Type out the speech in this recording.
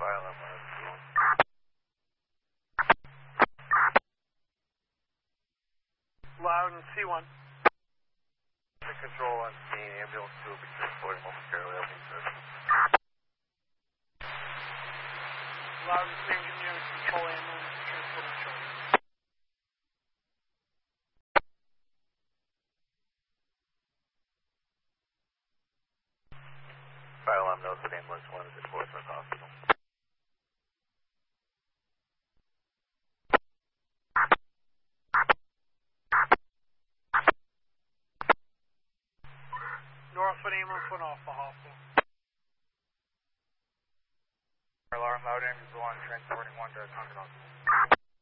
alarm on Loud and C1. Control on scene, ambulance 2 will be transported momentarily. I'll be service. Loud and C engineer, control ambulance, transporting children. Fire alarm knows that ambulance 1 is at Portsmouth Hospital. Northwood ambulance went off the hospital. Fire alarm, loud ambulance 1 transporting 1 to Concord Hospital.